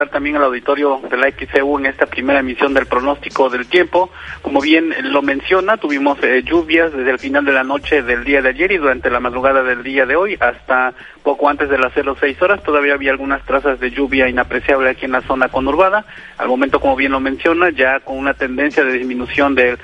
también al auditorio de la XEU en esta primera emisión del pronóstico del tiempo. Como bien lo menciona, tuvimos lluvias desde el final de la noche del día de ayer y durante la madrugada del día de hoy hasta poco antes de las 06 horas. Todavía había algunas trazas de lluvia inapreciable aquí en la zona conurbada. Al momento, como bien lo menciona, ya con una tendencia de disminución de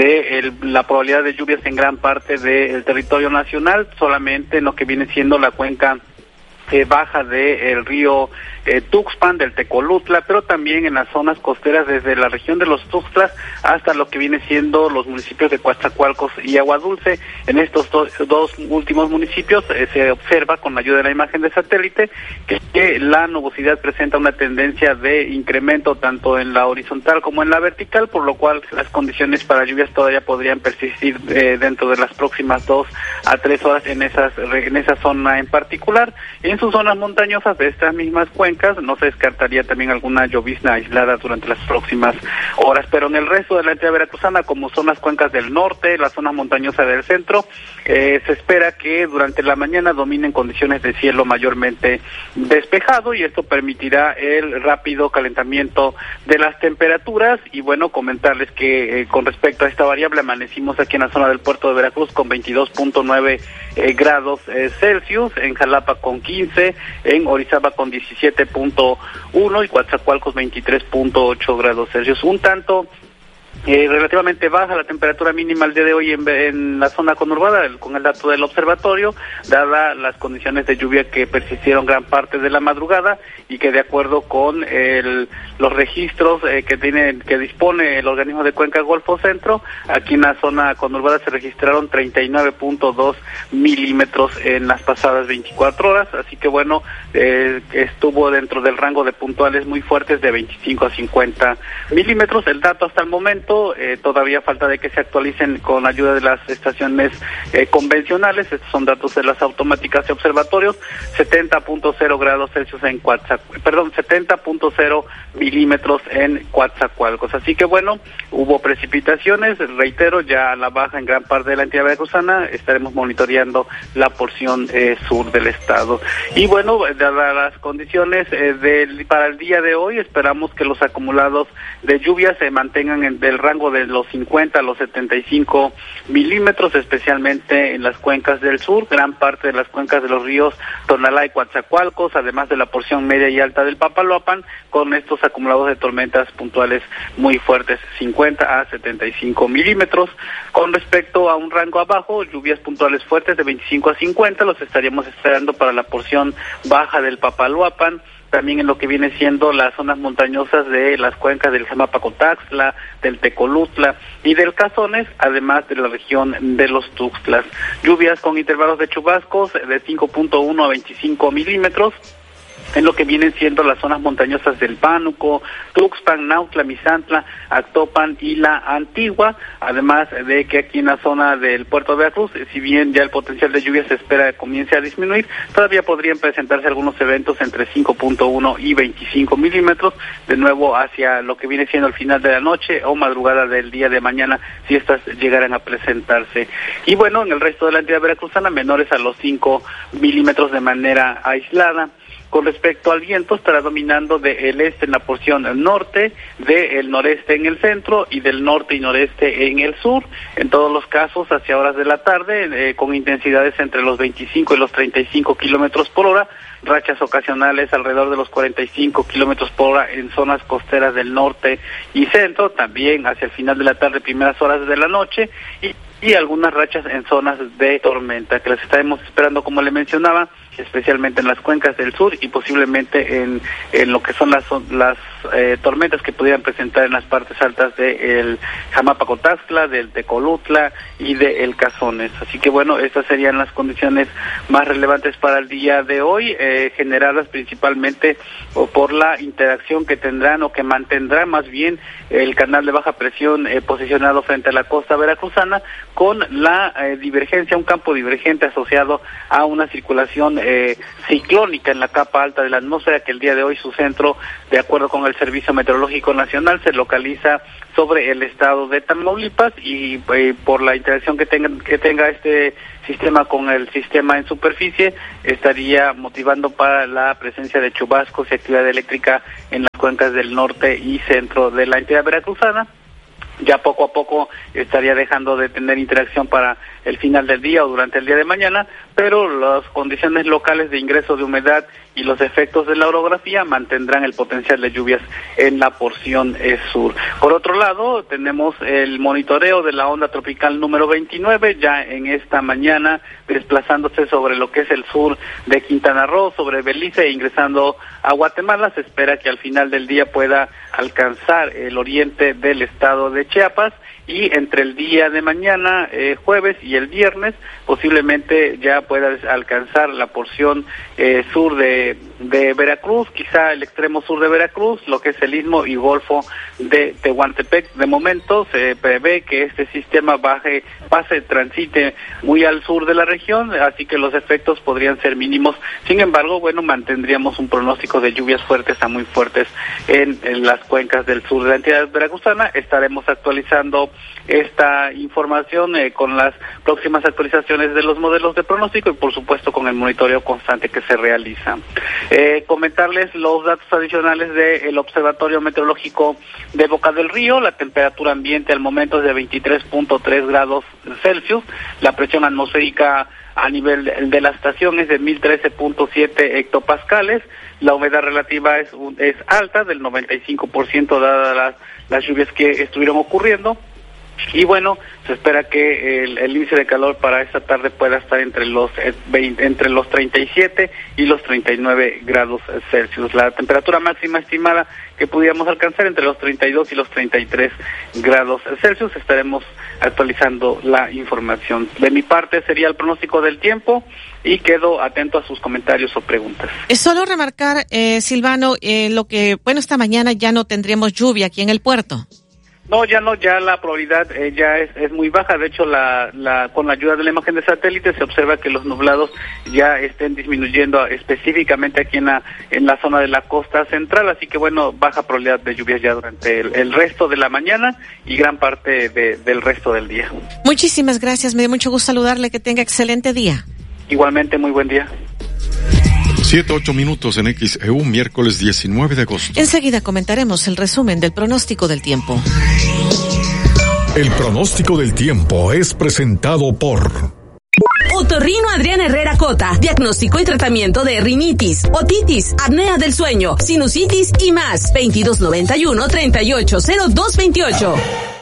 la probabilidad de lluvias en gran parte del territorio nacional, solamente en lo que viene siendo la cuenca baja del río Tuxpan, del Tecolutla, pero también en las zonas costeras desde la región de los Tuxtlas hasta lo que viene siendo los municipios de Coatzacoalcos y Aguadulce. En estos dos últimos municipios se observa con la ayuda de la imagen de satélite que la nubosidad presenta una tendencia de incremento tanto en la horizontal como en la vertical, por lo cual las condiciones para lluvias todavía podrían persistir dentro de las próximas 2 a 3 horas en esa zona en particular. En sus zonas montañosas de estas mismas cuencas no se descartaría también alguna llovizna aislada durante las próximas horas, pero en el resto de la entidad veracruzana, como son las cuencas del norte, la zona montañosa del centro, se espera que durante la mañana dominen condiciones de cielo mayormente despejado y esto permitirá el rápido calentamiento de las temperaturas. Y bueno, comentarles que con respecto a esta variable amanecimos aquí en la zona del puerto de Veracruz con 22.9 grados Celsius, en Jalapa con 15, en Orizaba con 17.1 y Coatzacoalcos 23.8 grados Celsius. Un tanto relativamente baja la temperatura mínima el día de hoy en la zona conurbada, con el dato del observatorio, dada las condiciones de lluvia que persistieron gran parte de la madrugada y que de acuerdo con los registros que dispone el organismo de Cuenca Golfo Centro, aquí en la zona conurbada se registraron 39.2 milímetros en las pasadas 24 horas, así que bueno, estuvo dentro del rango de puntuales muy fuertes de 25 a 50 milímetros. El dato hasta el momento todavía falta de que se actualicen con ayuda de las estaciones convencionales. Estos son datos de las automáticas de observatorios. 70.0 grados Celsius en 70.0 milímetros en Coatzacoalcos. Así que bueno, hubo precipitaciones, reitero, ya a la baja en gran parte de la entidad veracruzana. Estaremos monitoreando la porción sur del estado. Y bueno, dadas las condiciones para el día de hoy, esperamos que los acumulados de lluvia se mantengan del rango de los 50 a los 75 milímetros, especialmente en las cuencas del sur, gran parte de las cuencas de los ríos Tonalá y Coatzacoalcos, además de la porción media y alta del Papaloapan, con estos acumulados de tormentas puntuales muy fuertes, 50 a 75 milímetros. Con respecto a un rango abajo, lluvias puntuales fuertes de 25 a 50, los estaríamos esperando para la porción baja del Papaloapan, también en lo que viene siendo las zonas montañosas de las cuencas del Jamapacotaxtla, del Tecolutla y del Cazones, además de la región de los Tuxtlas. Lluvias con intervalos de chubascos de 5.1 a 25 milímetros, en lo que vienen siendo las zonas montañosas del Pánuco, Tuxpan, Nautla, Misantla, Actopan y la Antigua, además de que aquí en la zona del puerto de Veracruz, si bien ya el potencial de lluvia se espera que comience a disminuir, todavía podrían presentarse algunos eventos entre 5.1 y 25 milímetros, de nuevo hacia lo que viene siendo el final de la noche o madrugada del día de mañana, si estas llegaran a presentarse. Y bueno, en el resto de la entidad veracruzana, menores a los 5 milímetros de manera aislada. Con respecto al viento, estará dominando del este en la porción norte, del noreste en el centro y del norte y noreste en el sur. En todos los casos, hacia horas de la tarde, con intensidades entre los 25 y los 35 kilómetros por hora, rachas ocasionales alrededor de los 45 kilómetros por hora en zonas costeras del norte y centro, también hacia el final de la tarde, primeras horas de la noche, y algunas rachas en zonas de tormenta, que las estaremos esperando, como le mencionaba, especialmente en las cuencas del sur y posiblemente en lo que son las tormentas que pudieran presentar en las partes altas del Jamapacotaxtla, del Tecolutla y de El Cazones. Así que bueno, estas serían las condiciones más relevantes para el día de hoy, generadas principalmente por la interacción que tendrán o que mantendrá más bien el canal de baja presión posicionado frente a la costa veracruzana, con la divergencia, un campo divergente asociado a una circulación ciclónica en la capa alta de la atmósfera, que el día de hoy su centro, de acuerdo con el Servicio Meteorológico Nacional, se localiza sobre el estado de Tamaulipas, y por la interacción que tenga este sistema con el sistema en superficie, estaría motivando para la presencia de chubascos y actividad eléctrica en las cuencas del norte y centro de la entidad veracruzana. Ya poco a poco estaría dejando de tener interacción para el final del día o durante el día de mañana, pero las condiciones locales de ingreso de humedad y los efectos de la orografía mantendrán el potencial de lluvias en la porción sur. Por otro lado, tenemos el monitoreo de la onda tropical número 29, ya en esta mañana desplazándose sobre lo que es el sur de Quintana Roo, sobre Belice e ingresando a Guatemala. Se espera que al final del día pueda alcanzar el oriente del estado de Chiapas, y entre el día de mañana, jueves, y el viernes, posiblemente ya pueda alcanzar la porción sur de Veracruz, quizá el extremo sur de Veracruz, lo que es el istmo y golfo de Tehuantepec. De momento se prevé que este sistema transite muy al sur de la región, así que los efectos podrían ser mínimos. Sin embargo, mantendríamos un pronóstico de lluvias fuertes a muy fuertes en las cuencas del sur de la entidad veracruzana. Estaremos actualizando esta información con las próximas actualizaciones de los modelos de pronóstico y por supuesto con el monitoreo constante que se realiza. Comentarles los datos adicionales del Observatorio Meteorológico de Boca del Río. La temperatura ambiente al momento es de 23.3 grados Celsius, la presión atmosférica a nivel de la estación es de 1013.7 hectopascales, la humedad relativa es alta, del 95%, dadas las lluvias que estuvieron ocurriendo. Y se espera que el índice de calor para esta tarde pueda estar entre los 37 y los 39 grados Celsius. La temperatura máxima estimada que pudiéramos alcanzar entre los 32 y los 33 grados Celsius. Estaremos actualizando la información. De mi parte sería el pronóstico del tiempo y quedo atento a sus comentarios o preguntas. Solo remarcar, Silvano, esta mañana ya no tendríamos lluvia aquí en el puerto. No, ya la probabilidad ya es muy baja. De hecho, con la ayuda de la imagen de satélite se observa que los nublados ya estén disminuyendo específicamente aquí en la zona de la costa central, así que baja probabilidad de lluvias ya durante el resto de la mañana y gran parte del resto del día. Muchísimas gracias, me dio mucho gusto saludarle, que tenga excelente día. Igualmente, muy buen día. 7:08 minutos en XEU, miércoles 19 de agosto. Enseguida comentaremos el resumen del pronóstico del tiempo. El pronóstico del tiempo es presentado por Otorrino Adrián Herrera Cota, diagnóstico y tratamiento de rinitis, otitis, apnea del sueño, sinusitis y más. 2291-380228.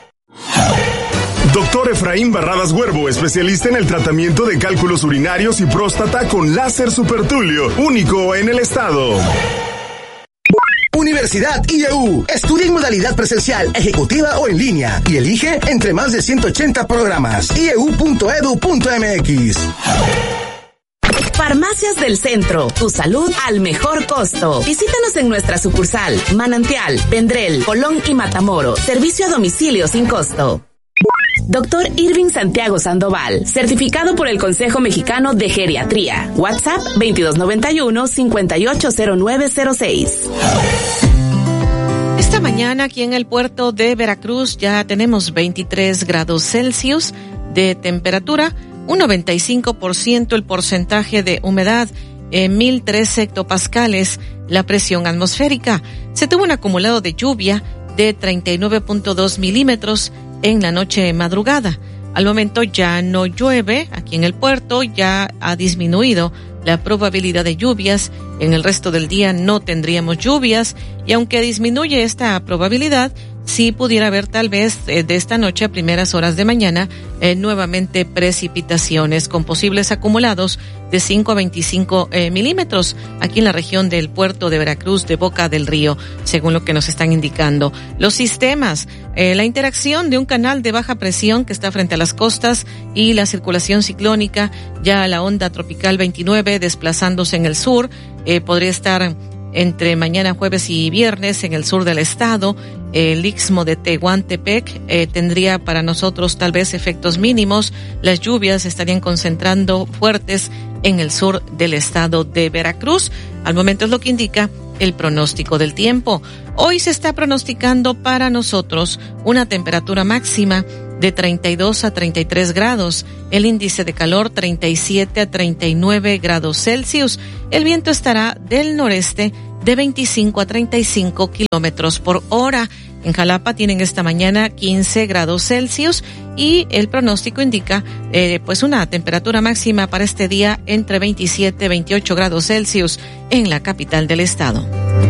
Doctor Efraín Barradas Huervo, especialista en el tratamiento de cálculos urinarios y próstata con láser supertulio, único en el estado. Universidad IEU. Estudia en modalidad presencial, ejecutiva o en línea y elige entre más de 180 programas. ieu.edu.mx. Farmacias del Centro, tu salud al mejor costo. Visítanos en nuestra sucursal, Manantial, Vendrell, Colón y Matamoros. Servicio a domicilio sin costo. Doctor Irving Santiago Sandoval, certificado por el Consejo Mexicano de Geriatría. WhatsApp 2291-580906. Esta mañana aquí en el puerto de Veracruz ya tenemos 23 grados Celsius de temperatura, un 95% el porcentaje de humedad, 1013 hectopascales la presión atmosférica. Se tuvo un acumulado de lluvia de 39.2 milímetros en la noche madrugada. Al momento ya no llueve aquí en el puerto, ya ha disminuido la probabilidad de lluvias. En el resto del día no tendríamos lluvias, y aunque disminuye esta probabilidad, sí pudiera haber tal vez de esta noche a primeras horas de mañana nuevamente precipitaciones con posibles acumulados de 5 a 25 milímetros aquí en la región del puerto de Veracruz de Boca del Río, según lo que nos están indicando los sistemas. La interacción de un canal de baja presión que está frente a las costas y la circulación ciclónica, ya la onda tropical 29 desplazándose en el sur, podría estar entre mañana, jueves y viernes en el sur del estado. El istmo de Tehuantepec tendría para nosotros tal vez efectos mínimos. Las lluvias estarían concentrando fuertes en el sur del estado de Veracruz. Al momento es lo que indica el pronóstico del tiempo. Hoy se está pronosticando para nosotros una temperatura máxima de 32 a 33 grados, el índice de calor 37 a 39 grados Celsius. El viento estará del noreste de 25 a 35 kilómetros por hora. En Jalapa tienen esta mañana 15 grados Celsius y el pronóstico indica pues una temperatura máxima para este día entre 27 y 28 grados Celsius en la capital del estado.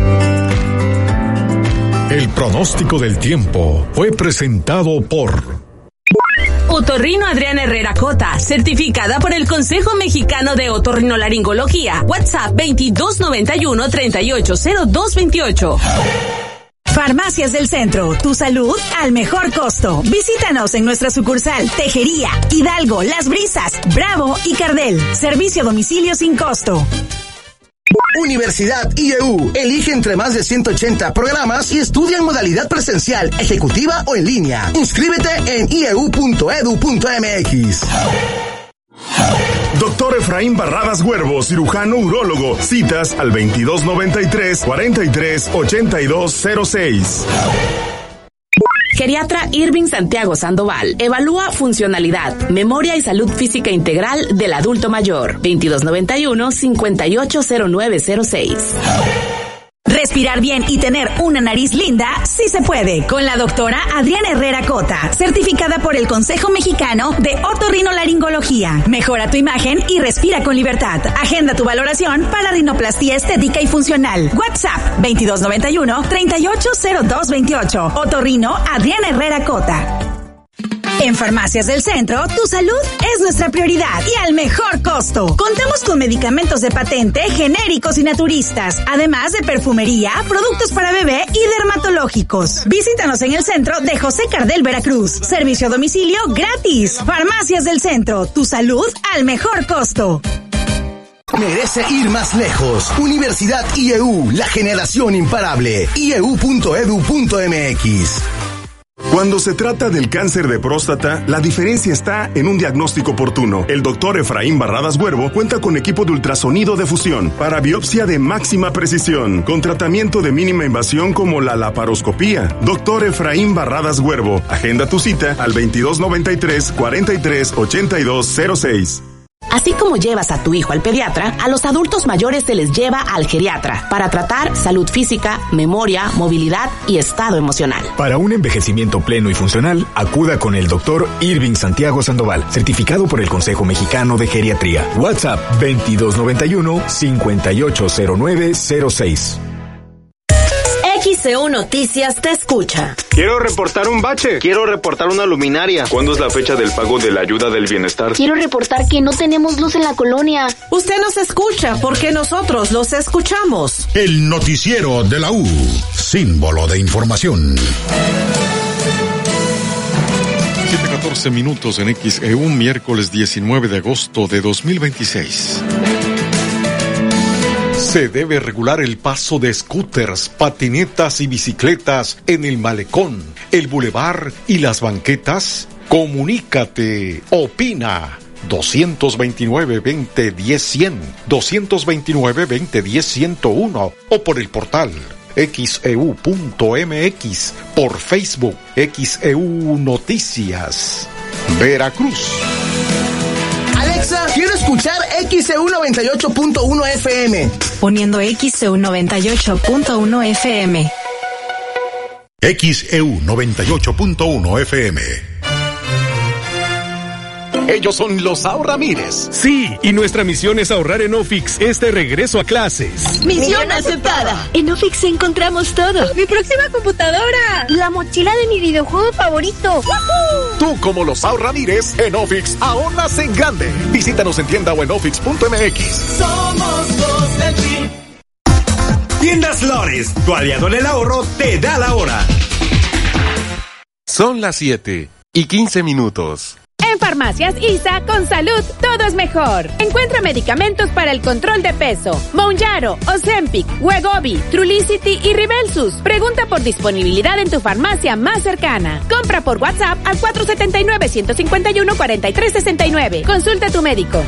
El pronóstico del tiempo fue presentado por Otorrino Adriana Herrera Cota, certificada por el Consejo Mexicano de Otorrinolaringología. WhatsApp 2291-380228. Farmacias del Centro, tu salud al mejor costo. Visítanos en nuestra sucursal Tejería, Hidalgo, Las Brisas, Bravo y Cardel. Servicio a domicilio sin costo. Universidad IEU. Elige entre más de 180 programas y estudia en modalidad presencial, ejecutiva o en línea. Inscríbete en ieu.edu.mx. Doctor Efraín Barradas Huervo, cirujano urólogo. Citas al 2293-438206. Geriatra Irving Santiago Sandoval evalúa funcionalidad, memoria y salud física integral del adulto mayor. 2291-580906. Respirar bien y tener una nariz linda, sí se puede. Con la doctora Adriana Herrera Cota, certificada por el Consejo Mexicano de Otorrinolaringología. Mejora tu imagen y respira con libertad. Agenda tu valoración para rinoplastia estética y funcional. WhatsApp 2291-380228. Otorrino Adriana Herrera Cota. En Farmacias del Centro, tu salud es nuestra prioridad y al mejor costo. Contamos con medicamentos de patente, genéricos y naturistas, además de perfumería, productos para bebé y dermatológicos. Visítanos en el centro de José Cardel, Veracruz. Servicio a domicilio gratis. Farmacias del Centro, tu salud al mejor costo. Merece ir más lejos. Universidad IEU, la generación imparable. ieu.edu.mx. Cuando se trata del cáncer de próstata, la diferencia está en un diagnóstico oportuno. El doctor Efraín Barradas Huervo cuenta con equipo de ultrasonido de fusión para biopsia de máxima precisión, con tratamiento de mínima invasión como la laparoscopía. Doctor Efraín Barradas Huervo, agenda tu cita al 2293-438206. Así como llevas a tu hijo al pediatra, a los adultos mayores se les lleva al geriatra para tratar salud física, memoria, movilidad y estado emocional. Para un envejecimiento pleno y funcional, acuda con el doctor Irving Santiago Sandoval, certificado por el Consejo Mexicano de Geriatría. WhatsApp 2291-580906. XEU Noticias te escucha. Quiero reportar un bache. Quiero reportar una luminaria. ¿Cuándo es la fecha del pago de la ayuda del bienestar? Quiero reportar que no tenemos luz en la colonia. Usted nos escucha porque nosotros los escuchamos. El noticiero de la U, símbolo de información. 7:14 minutos en XEU, miércoles 19 de agosto de 2026. Se debe regular el paso de scooters, patinetas y bicicletas en el malecón, el bulevar y las banquetas. Comunícate, opina. 229-2010-100, 229-2010-101 o por el portal xeu.mx, por Facebook XEU Noticias. Veracruz. Alexa, quiero escuchar XEU 98.1 FM. Poniendo XEU 98.1 FM. XEU 98.1 FM. Ellos son los Ahorramires. Sí, y nuestra misión es ahorrar en Ofix este regreso a clases. ¡Misión aceptada! En Ofix encontramos todo. ¡Mi próxima computadora! ¡La mochila de mi videojuego favorito! ¡Woohoo! Tú, como los Ahorramires, en Ofix ahorras en grande. Visítanos en tienda o en ofix.mx. Somos los de ti. Tiendas Lores, tu aliado en el ahorro, te da la hora. Son las 7:15. En Farmacias ISA, con salud, todo es mejor. Encuentra medicamentos para el control de peso. Mounjaro, Ozempic, Wegovy, Trulicity y Ribelsus. Pregunta por disponibilidad en tu farmacia más cercana. Compra por WhatsApp al 479-151-4369. Consulta a tu médico.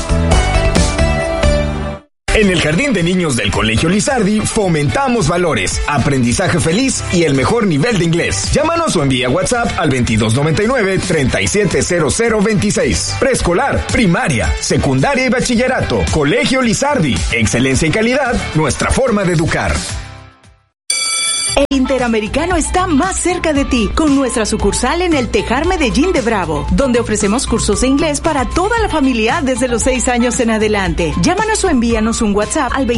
En el Jardín de Niños del Colegio Lizardi fomentamos valores, aprendizaje feliz y el mejor nivel de inglés. Llámanos o envía WhatsApp al 2299-370026. Preescolar, primaria, secundaria y bachillerato. Colegio Lizardi. Excelencia y calidad, nuestra forma de educar. El Interamericano está más cerca de ti con nuestra sucursal en el Tejar Medellín de Bravo, donde ofrecemos cursos de inglés para toda la familia desde los 6 años en adelante. Llámanos o envíanos un WhatsApp al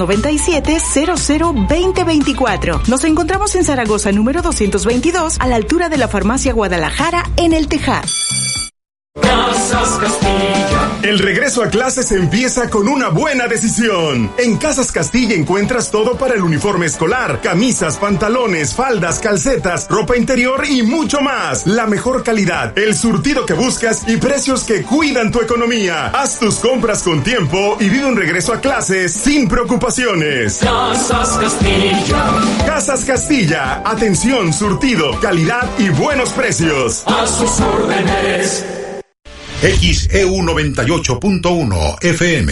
2297-002024. Nos encontramos en Zaragoza número 222 a la altura de la Farmacia Guadalajara en el Tejar. Casas Castilla. El regreso a clases empieza con una buena decisión. En Casas Castilla encuentras todo para el uniforme escolar: camisas, pantalones, faldas, calcetas, ropa interior y mucho más. La mejor calidad, el surtido que buscas y precios que cuidan tu economía. Haz tus compras con tiempo y vive un regreso a clases sin preocupaciones. Casas Castilla. Casas Castilla. Atención, surtido, calidad y buenos precios. A sus órdenes. XEU 98.1 FM.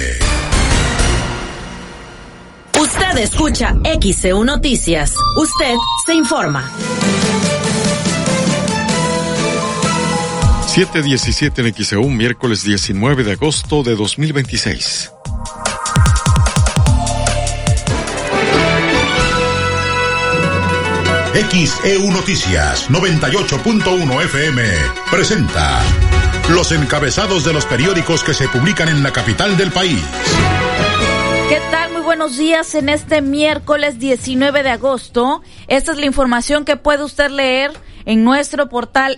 Usted escucha XEU Noticias. Usted se informa. 7:17 en XEU, miércoles 19 de agosto de 2026. XEU Noticias 98.1 FM presenta los encabezados de los periódicos que se publican en la capital del país. ¿Qué tal? Muy buenos días en este miércoles 19 de agosto. Esta es la información que puede usted leer en nuestro portal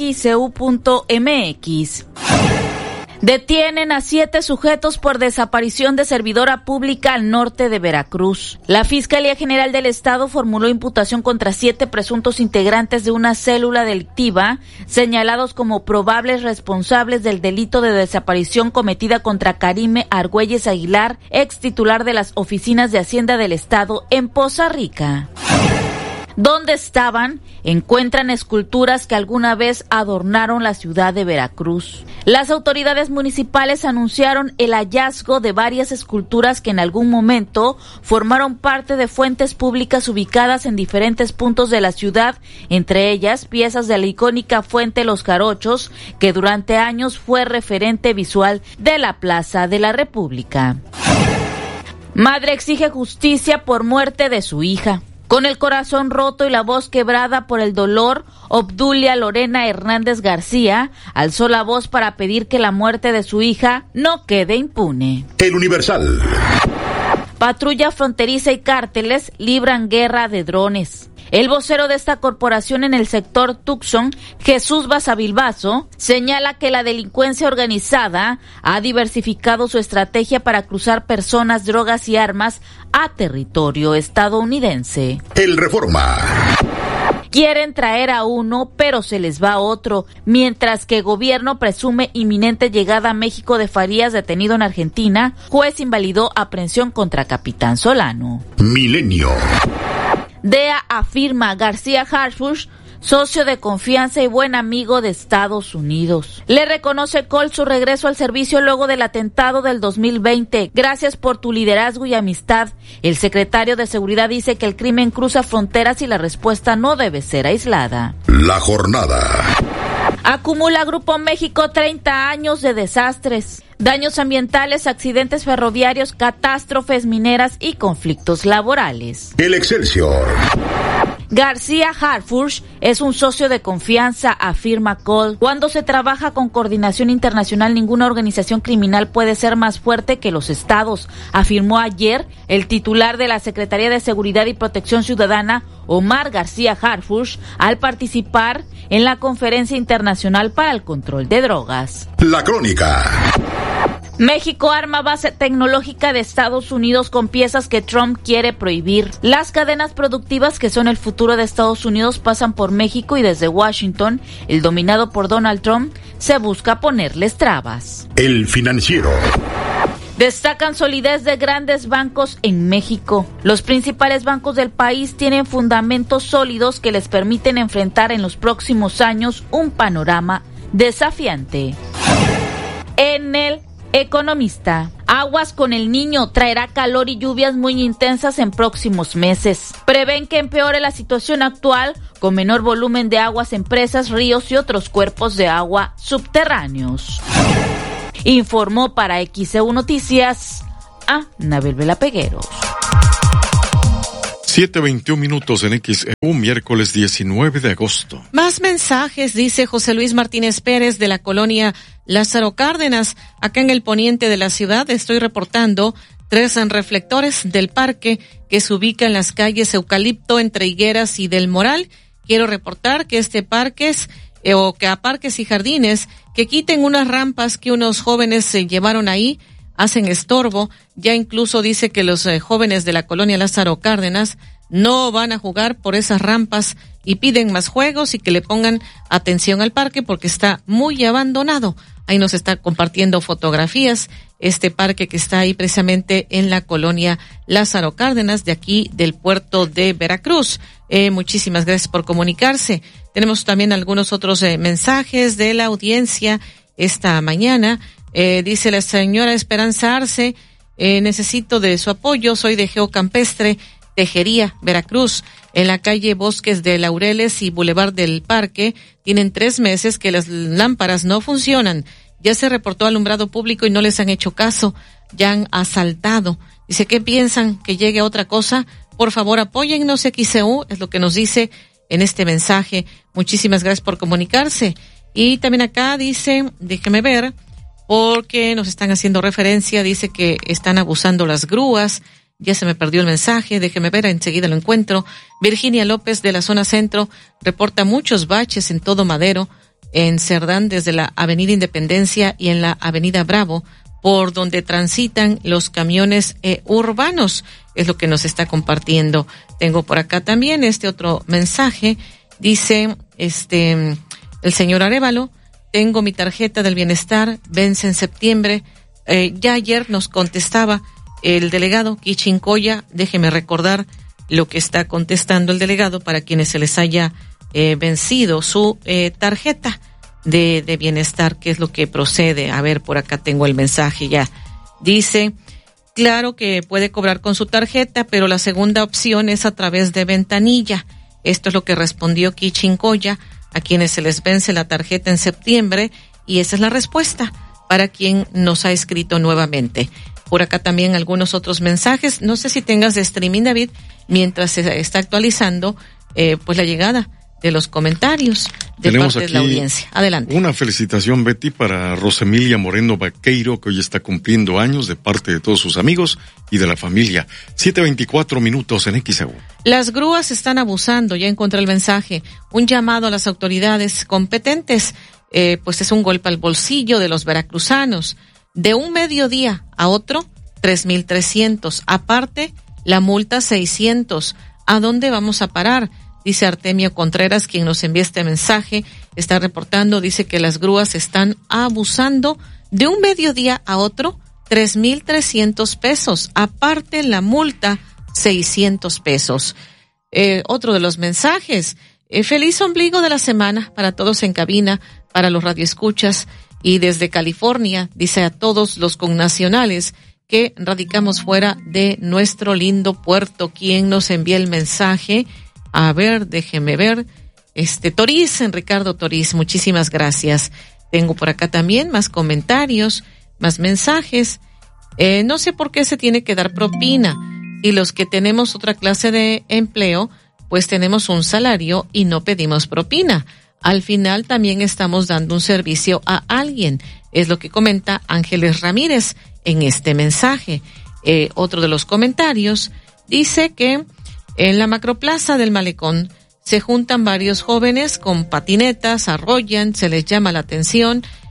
xeu.mx. Detienen a 7 sujetos por desaparición de servidora pública al norte de Veracruz. La Fiscalía General del Estado formuló imputación contra 7 presuntos integrantes de una célula delictiva, señalados como probables responsables del delito de desaparición cometida contra Karime Argüelles Aguilar, ex titular de las oficinas de Hacienda del Estado en Poza Rica. ¿Dónde estaban? Encuentran esculturas que alguna vez adornaron la ciudad de Veracruz. Las autoridades municipales anunciaron el hallazgo de varias esculturas que en algún momento formaron parte de fuentes públicas ubicadas en diferentes puntos de la ciudad, entre ellas piezas de la icónica Fuente Los Jarochos, que durante años fue referente visual de la Plaza de la República. Madre exige justicia por muerte de su hija. Con el corazón roto y la voz quebrada por el dolor, Obdulia Lorena Hernández García alzó la voz para pedir que la muerte de su hija no quede impune. El Universal. Patrulla fronteriza y cárteles libran guerra de drones. El vocero de esta corporación en el sector Tucson, Jesús Basavilbaso, señala que la delincuencia organizada ha diversificado su estrategia para cruzar personas, drogas y armas a territorio estadounidense. El Reforma. Quieren traer a uno, pero se les va otro, mientras que gobierno presume inminente llegada a México de Farías detenido en Argentina, juez invalidó aprehensión contra capitán Solano. Milenio. DEA afirma García Harfuch, socio de confianza y buen amigo de Estados Unidos. Le reconoce Col su regreso al servicio luego del atentado del 2020. Gracias por tu liderazgo y amistad. El secretario de Seguridad dice que el crimen cruza fronteras y la respuesta no debe ser aislada. La jornada. Acumula Grupo México 30 años de desastres, daños ambientales, accidentes ferroviarios, catástrofes mineras y conflictos laborales. El Excelsior. García Harfuch es un socio de confianza, afirma Cole. Cuando se trabaja con coordinación internacional, ninguna organización criminal puede ser más fuerte que los estados, afirmó ayer el titular de la Secretaría de Seguridad y Protección Ciudadana, Omar García Harfuch, al participar en la Conferencia Internacional para el Control de Drogas. La Crónica. México arma base tecnológica de Estados Unidos con piezas que Trump quiere prohibir. Las cadenas productivas que son el futuro de Estados Unidos pasan por México y desde Washington, el dominado por Donald Trump, se busca ponerles trabas. El Financiero. Destacan solidez de grandes bancos en México. Los principales bancos del país tienen fundamentos sólidos que les permiten enfrentar en los próximos años un panorama desafiante. En el Economista, aguas con el Niño, traerá calor y lluvias muy intensas en próximos meses. Prevén que empeore la situación actual con menor volumen de aguas en presas, ríos y otros cuerpos de agua subterráneos. Informó para XEU Noticias a Anabel Vela Pegueros. 7:21 en XEU, miércoles 19 de agosto. Más mensajes, dice José Luis Martínez Pérez de la colonia Lázaro Cárdenas. Acá en el poniente de la ciudad estoy reportando 3 reflectores del parque que se ubica en las calles Eucalipto, entre Higueras y del Moral. Quiero reportar que este parques o que a Parques y Jardines que quiten unas rampas que unos jóvenes se llevaron ahí, hacen estorbo. Ya incluso dice que los jóvenes de la colonia Lázaro Cárdenas no van a jugar por esas rampas y piden más juegos y que le pongan atención al parque porque está muy abandonado. Ahí nos está compartiendo fotografías este parque que está ahí precisamente en la colonia Lázaro Cárdenas de aquí del puerto de Veracruz. Muchísimas gracias por comunicarse. Tenemos también algunos otros mensajes de la audiencia esta mañana. Dice la señora Esperanza Arce, necesito de su apoyo, soy de Geocampestre, Tejería, Veracruz, en la calle Bosques de Laureles y Boulevard del Parque. Tienen 3 meses que las lámparas no funcionan. Ya se reportó alumbrado público y no les han hecho caso. Ya han asaltado. Dice, ¿qué piensan? ¿Que llegue otra cosa? Por favor, apóyennos, XEU, es lo que nos dice en este mensaje. Muchísimas gracias por comunicarse. Y también acá dice, déjeme ver, porque nos están haciendo referencia, dice que están abusando las grúas. Ya se me perdió el mensaje, déjeme ver, enseguida lo encuentro. Virginia López de la zona centro reporta muchos baches en todo Madero, en Cerdán, desde la avenida Independencia y en la avenida Bravo, por donde transitan los camiones urbanos, es lo que nos está compartiendo. Tengo por acá también este otro mensaje, dice el señor Arévalo, tengo mi tarjeta del bienestar, vence en septiembre. Ya ayer nos contestaba el delegado Quichincoya, déjeme recordar lo que está contestando el delegado para quienes se les haya vencido su tarjeta de bienestar, que es lo que procede. A ver, por acá tengo el mensaje ya. Dice, claro que puede cobrar con su tarjeta, pero la segunda opción es a través de ventanilla. Esto es lo que respondió Quichincoya a quienes se les vence la tarjeta en septiembre, y esa es la respuesta para quien nos ha escrito nuevamente. Por acá también algunos otros mensajes. No sé si tengas de streaming, David, mientras se está actualizando pues la llegada de los comentarios de parte de la audiencia. Adelante. Una felicitación, Betty, para Rosemilia Moreno Vaqueiro, que hoy está cumpliendo años, de parte de todos sus amigos y de la familia. 7:24 en XEU. Las grúas están abusando, ya encontré el mensaje. Un llamado a las autoridades competentes, pues es un golpe al bolsillo de los veracruzanos. De un mediodía a otro, 3,300. Aparte, la multa 600. ¿A dónde vamos a parar? Dice Artemio Contreras, quien nos envía este mensaje, está reportando, dice que las grúas están abusando. De un mediodía a otro, 3,300 pesos. Aparte, la multa, 600 pesos. Otro de los mensajes, feliz ombligo de la semana para todos en cabina, para los radioescuchas. Y desde California, dice a todos los connacionales que radicamos fuera de nuestro lindo puerto. ¿Quién nos envía el mensaje? A ver, déjeme ver. Toriz, Ricardo Toriz, muchísimas gracias. Tengo por acá también más comentarios, más mensajes. No sé por qué se tiene que dar propina. Y los que tenemos otra clase de empleo, pues tenemos un salario y no pedimos propina. Al final también estamos dando un servicio a alguien. Es lo que comenta Ángeles Ramírez en este mensaje. Otro de los comentarios dice que en la macroplaza del Malecón se juntan varios jóvenes con patinetas, arrollan, se les llama la atención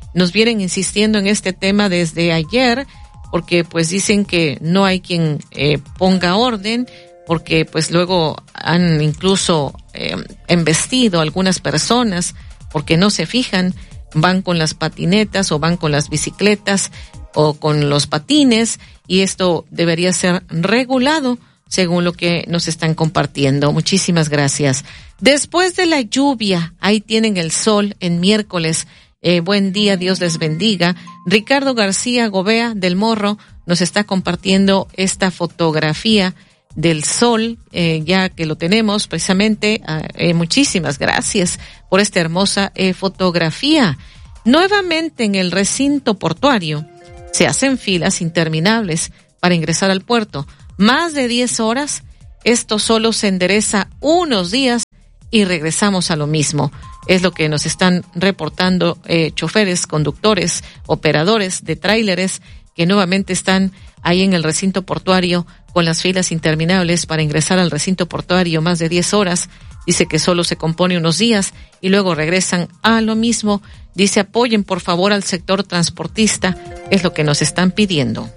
nos vienen insistiendo en este tema desde ayer, porque pues dicen que no hay quien ponga orden, porque pues luego han incluso embestido a algunas personas porque no se fijan, van con las patinetas o van con las bicicletas o con los patines, y esto debería ser regulado según lo que nos están compartiendo. Muchísimas gracias. Después de la lluvia, ahí tienen el sol en miércoles. Buen día, Dios les bendiga. Ricardo García Gobea del Morro nos está compartiendo esta fotografía del sol, ya que lo tenemos precisamente. Muchísimas gracias por esta hermosa fotografía. Nuevamente en el recinto portuario se hacen filas interminables para ingresar al puerto. Más de 10 horas, esto solo se endereza unos días y regresamos a lo mismo. Es lo que nos están reportando choferes, conductores, operadores de tráileres que nuevamente están ahí en el recinto portuario con las filas interminables para ingresar al recinto portuario, más de 10 horas. Dice que solo se compone unos días y luego regresan a lo mismo. Dice, apoyen por favor al sector transportista, es lo que nos están pidiendo.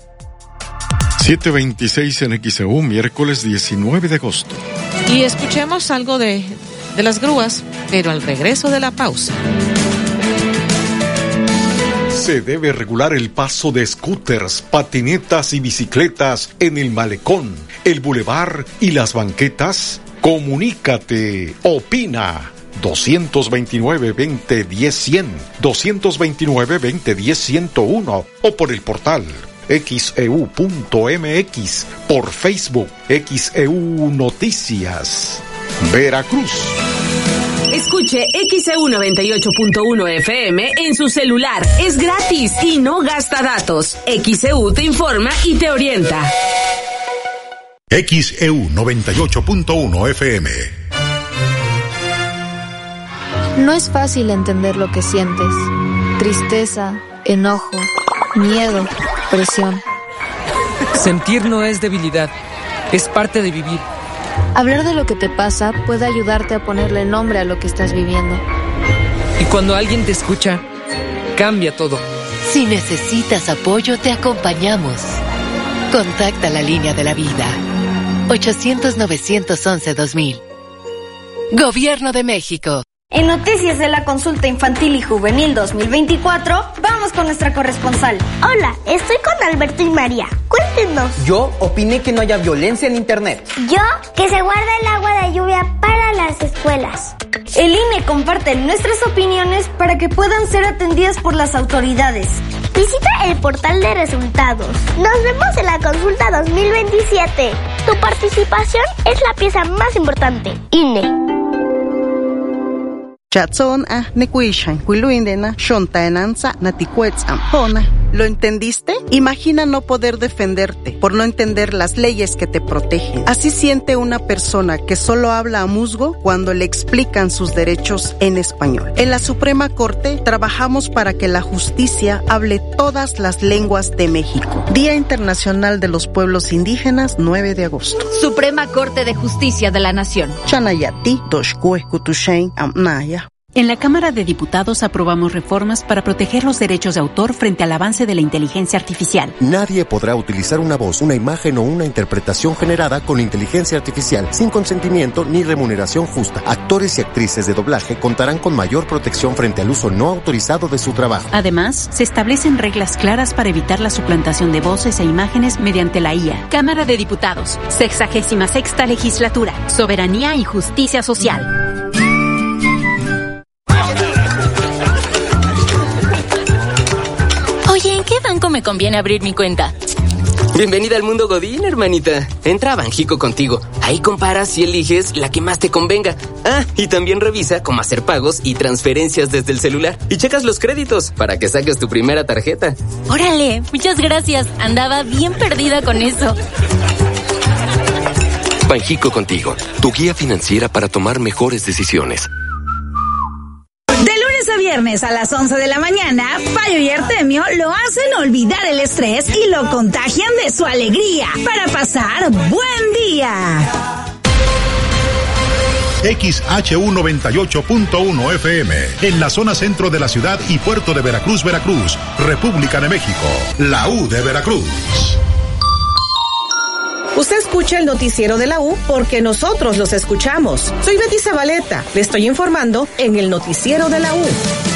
7:26 en XEU, miércoles 19 de agosto. Y escuchemos algo de las grúas, pero al regreso de la pausa. Se debe regular el paso de scooters, patinetas y bicicletas en el malecón, el bulevar y las banquetas. Comunícate, opina. 229-2010-100, 229-2010-101 o por el portal xeu.mx, por Facebook XEU Noticias. Veracruz. Escuche XEU 98.1 FM en su celular. Es gratis y no gasta datos. XEU te informa y te orienta. XEU 98.1 FM. No es fácil entender lo que sientes. Tristeza, enojo, miedo, presión. Sentir no es debilidad, es parte de vivir. Hablar de lo que te pasa puede ayudarte a ponerle nombre a lo que estás viviendo. Y cuando alguien te escucha, cambia todo. Si necesitas apoyo, te acompañamos. Contacta la línea de la vida. 800-911-2000. Gobierno de México. En Noticias de la Consulta Infantil y Juvenil 2024, vamos con nuestra corresponsal. Hola, estoy con Alberto y María. Cuéntenos. Yo opiné que no haya violencia en Internet. Yo, que se guarde el agua de lluvia para las escuelas. El INE comparte nuestras opiniones para que puedan ser atendidas por las autoridades. Visita el portal de resultados. Nos vemos en la consulta 2027. Tu participación es la pieza más importante. INE. ¿Lo entendiste? Imagina no poder defenderte por no entender las leyes que te protegen. Así siente una persona que solo habla a musgo cuando le explican sus derechos en español. En la Suprema Corte trabajamos para que la justicia hable todas las lenguas de México. Día Internacional de los Pueblos Indígenas, 9 de agosto. Suprema Corte de Justicia de la Nación. Chanayati, Doshkue, Kutushain, Amnaya. En la Cámara de Diputados aprobamos reformas para proteger los derechos de autor frente al avance de la inteligencia artificial. Nadie podrá utilizar una voz, una imagen o una interpretación generada con inteligencia artificial sin consentimiento ni remuneración justa. Actores y actrices de doblaje contarán con mayor protección frente al uso no autorizado de su trabajo. Además, se establecen reglas claras para evitar la suplantación de voces e imágenes mediante la IA. Cámara de Diputados, 66ª Legislatura, Soberanía y Justicia Social. Oye, ¿en qué banco me conviene abrir mi cuenta? Bienvenida al mundo Godín, hermanita. Entra a Banjico Contigo. Ahí comparas y eliges la que más te convenga. Ah, y también revisa cómo hacer pagos y transferencias desde el celular. Y checas los créditos para que saques tu primera tarjeta. Órale, muchas gracias. Andaba bien perdida con eso. Banjico Contigo, tu guía financiera para tomar mejores decisiones. A viernes a las 11 de la mañana, Payo y Artemio lo hacen olvidar el estrés y lo contagian de su alegría para pasar buen día. XHU98.1 FM, en la zona centro de la ciudad y puerto de Veracruz, Veracruz, República de México, la U de Veracruz. Usted escucha el noticiero de la U porque nosotros los escuchamos. Soy Betty Zabaleta, le estoy informando en el noticiero de la U.